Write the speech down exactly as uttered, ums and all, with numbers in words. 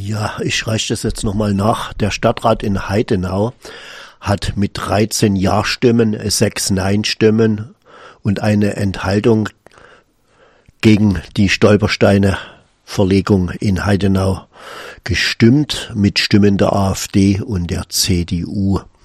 Ja, ich reiche das jetzt nochmal nach. Der Stadtrat in Heidenau hat mit dreizehn Ja-Stimmen, sechs Nein-Stimmen und eine Enthaltung gegen die Stolpersteine-Verlegung in Heidenau gestimmt, mit Stimmen der AfD und der C D U.